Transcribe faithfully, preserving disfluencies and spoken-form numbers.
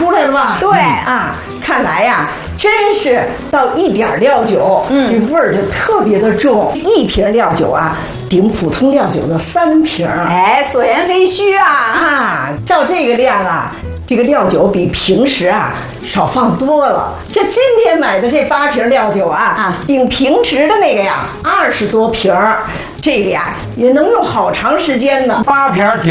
出来了吧？ 对啊，看来呀，真是倒一点料酒， 嗯， 这味儿就特别的重。一瓶料酒啊，顶普通料酒的三瓶。 哎，所言非虚啊！ 啊，照这个量啊，这个料酒比平时啊少放多了。这今天买的这八瓶料酒啊， 啊， 顶平时的那个呀二十多瓶，这个呀也能用好长时间呢。 八瓶